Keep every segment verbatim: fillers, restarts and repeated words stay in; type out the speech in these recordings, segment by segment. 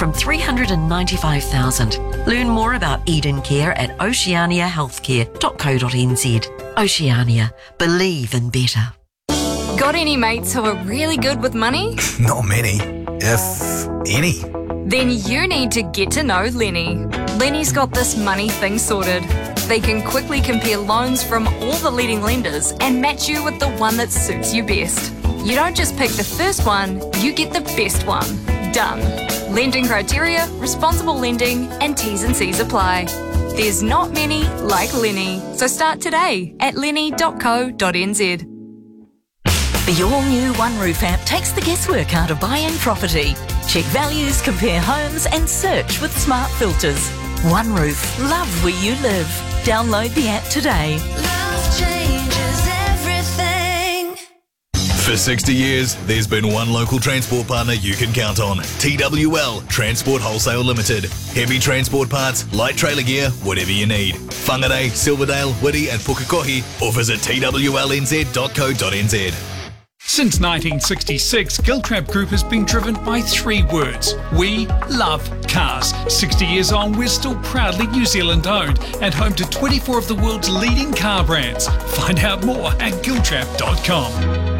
from three hundred ninety-five thousand dollars. Learn more about Eden Care at oceania healthcare dot co dot n z. Oceania. Believe in better. Got any mates who are really good with money? Not many, if any. Then you need to get to know Lenny. Lenny's got this money thing sorted. They can quickly compare loans from all the leading lenders and match you with the one that suits you best. You don't just pick the first one, you get the best one. Done. Lending criteria, responsible lending, and T's and C's apply. There's not many like Lenny, so start today at lenny dot co dot n z. The all-new One Roof app takes the guesswork out of buying property. Check values, compare homes and search with smart filters. One Roof. Love where you live. Download the app today. Love changes everything. For sixty years, there's been one local transport partner you can count on. T W L Transport Wholesale Limited. Heavy transport parts, light trailer gear, whatever you need. Whangarei, Silverdale, Whitty and Pukekohe, or visit t w l n z dot co dot n z. Since nineteen sixty-six, Giltrap Group has been driven by three words. We love cars. sixty years on, we're still proudly New Zealand owned and home to twenty-four of the world's leading car brands. Find out more at giltrap dot com.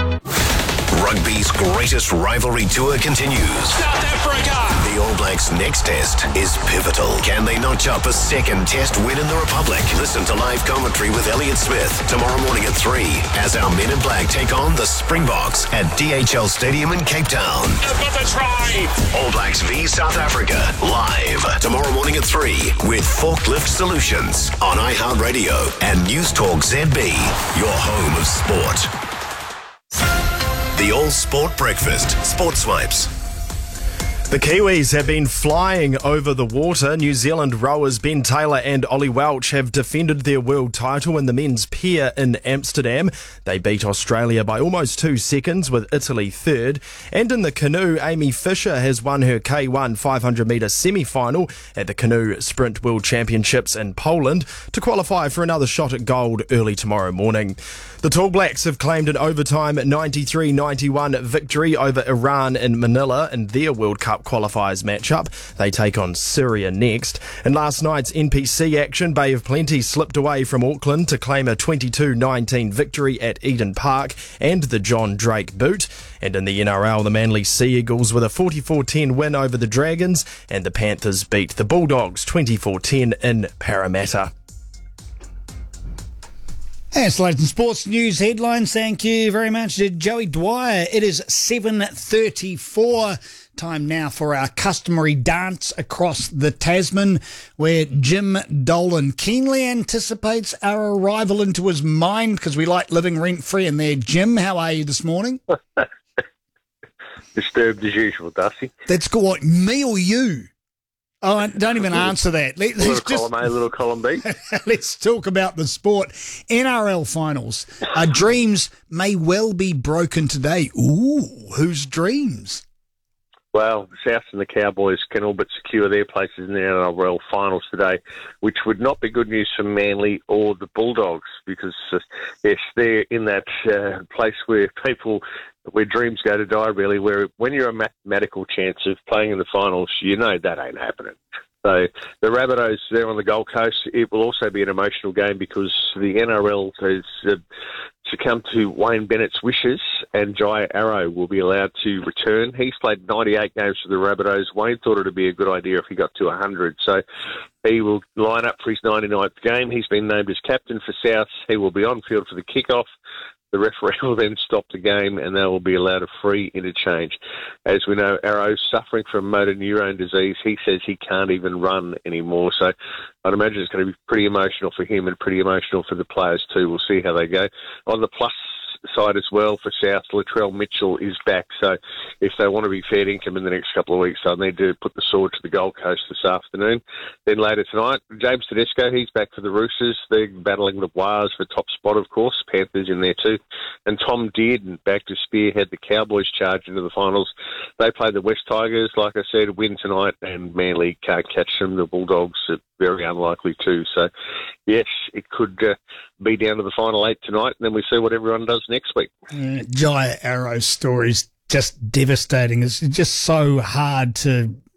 Rugby's greatest rivalry tour continues. South Africa! The All Blacks' next test is pivotal. Can they notch up a second test win in the Republic? Listen to live commentary with Elliott Smith tomorrow morning at three as our Men in Black take on the Springboks at D H L Stadium in Cape Town. Got the try! All Blacks v South Africa live tomorrow morning at three with Forklift Solutions on iHeartRadio and News Talk Z B, your home of sport. The All Sport Breakfast, Sports Swipes. The Kiwis have been flying over the water. New Zealand rowers Ben Taylor and Ollie Welch have defended their world title in the men's pair in Amsterdam. They beat Australia by almost two seconds, with Italy third. And in the canoe, Amy Fisher has won her K one five hundred metre semi-final at the Canoe Sprint World Championships in Poland to qualify for another shot at gold early tomorrow morning. The Tall Blacks have claimed an overtime ninety-three ninety-one victory over Iran in Manila in their World Cup qualifiers matchup. They take on Syria next. In last night's N P C action, Bay of Plenty slipped away from Auckland to claim a twenty-two nineteen victory at Eden Park and the John Drake boot. And in the N R L, the Manly Sea Eagles with a forty-four ten win over the Dragons, and the Panthers beat the Bulldogs twenty-four ten in Parramatta. And Slaton Sports News headlines. Thank you very much to Joey Dwyer. It is seven thirty-four. Time now for our customary dance across the Tasman, where Jim Dolan keenly anticipates our arrival into his mind because we like living rent-free in there. Jim, how are you this morning? Disturbed as usual, Darcy. That's good. What, me or you? Oh, don't even answer that. Let, little let's just, column A, little column B. Let's talk about the sport. N R L finals. Our dreams may well be broken today. Ooh, whose dreams? Well, the Souths and the Cowboys can all but secure their places in the N R L finals today, which would not be good news for Manly or the Bulldogs because, uh, yes, they're in that uh, place where people, where dreams go to die, really, where when you're a mathematical chance of playing in the finals, you know that ain't happening. So the Rabbitohs there on the Gold Coast, it will also be an emotional game because the N R L has uh, succumbed to Wayne Bennett's wishes and Jai Arrow will be allowed to return. He's played ninety-eight games for the Rabbitohs. Wayne thought it would be a good idea if he got to one hundred. So he will line up for his ninety-ninth game. He's been named as captain for South. He will be on field for the kickoff. The referee will then stop the game and they will be allowed a free interchange. As we know, Arrow's suffering from motor neurone disease. He says he can't even run anymore. So I'd imagine it's going to be pretty emotional for him and pretty emotional for the players too. We'll see how they go. On the plus side as well for South, Latrell Mitchell is back. So if they want to be fair income in the next couple of weeks, they'll need to put the sword to the Gold Coast this afternoon. Then later tonight, James Tedesco, he's back for the Roosters. They're battling the Wars for top spot, of course. Panthers in there too. And Tom Dearden back to spearhead the Cowboys charge into the finals. They play the West Tigers, like I said, win tonight, and Manly can't catch them. The Bulldogs are very unlikely too. So, yes, it could uh, be down to the final eight tonight, and then we see what everyone does next week. Uh, Jai Arrow's story's just devastating. It's just so hard to